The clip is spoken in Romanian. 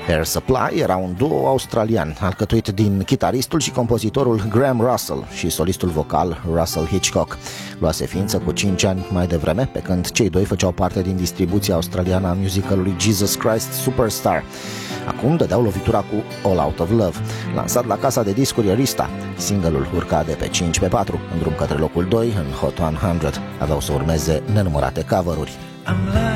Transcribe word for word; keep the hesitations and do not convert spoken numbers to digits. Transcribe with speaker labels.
Speaker 1: Air Supply era un duo australian alcătuit din chitaristul și compozitorul Graham Russell și solistul vocal Russell Hitchcock. Luase ființă cu cinci ani mai devreme, pe când cei doi făceau parte din distribuția australiană a musicalului Jesus Christ Superstar. Acum dădeau lovitura cu All Out of Love, lansat la casa de discuri Arista. Single-ul urca de pe cinci pe patru, în drum către locul doi în Hot o sută. Aveau să urmeze nenumărate cover-uri.